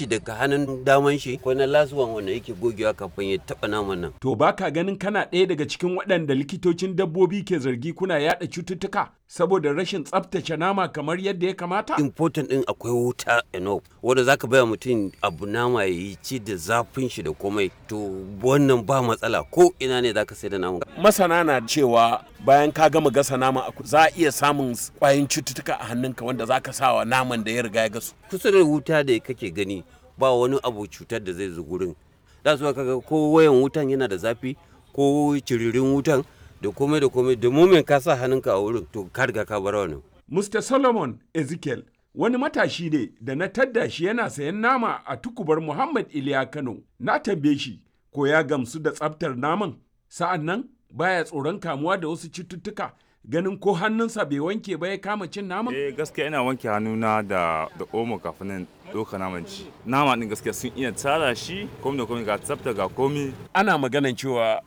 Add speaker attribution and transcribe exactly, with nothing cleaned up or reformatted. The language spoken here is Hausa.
Speaker 1: shi daga hannun daman shi ko na lasuwan wanda yake gogewa kafin ya taɓa naman nan.
Speaker 2: To baka ganin kana ɗaya daga cikin waɗanda likitocin dabbobi ke zargi kuna yaɗa cututtuka saboda rashin tsaftace nama kamar yadda ya kamata?
Speaker 1: Important ɗin akwai wuta enough wanda zaka baya mutum abu nama ya yi ci da zafin shi da komai to wannan ba matsala ko ina ne zaka sai da nama.
Speaker 2: Masana na cewa bayan ka gama gasa nama za a iya samun ƙwayoyin cututtuka a hannunka wanda zaka sa wa naman da ya riga ya gasu.
Speaker 1: Kusa da wuta da kake gani ba wani abu cutar da zai zo gurin. Da su kaga ko wayan wutan yana da zafi ko ciririn wutan da komai da komai da mumin ka sa hannunka a wurin to ka riga ka bar wannan.
Speaker 2: Mister Solomon Ezekiel wani matashi ne da na tadda shi yana sayan nama a tukubar Muhammad Iliya Kano. Na tambaye shi ko ya gamsu da tsaftar naman sa'an nan baya tsoron kamuwa da wasu cututtuka ganin ko hannunsa bai wanke ba ya kama cin naman?
Speaker 3: Eh gaskiya ina wanke hannuna da da omo kafin nan doka naman ci. Nama din gaskiya sun iya tsara shi komai da komai ga tsafta ga komai.
Speaker 2: Ana maganan cewa